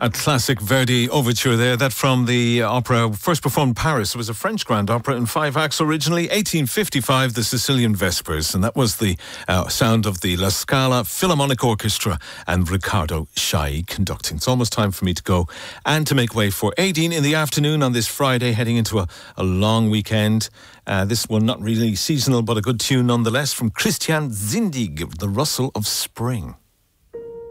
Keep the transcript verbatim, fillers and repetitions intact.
A classic Verdi overture there, that from the opera first performed in Paris. It was a French grand opera in five acts originally, eighteen fifty-five, the Sicilian Vespers. And that was the uh, sound of the La Scala Philharmonic Orchestra and Riccardo Schai conducting. It's almost time for me to go and to make way for Aideen in the afternoon on this Friday, heading into a, a long weekend. Uh, this one not really seasonal, but a good tune nonetheless from Christian Zindig, The Rustle of Spring.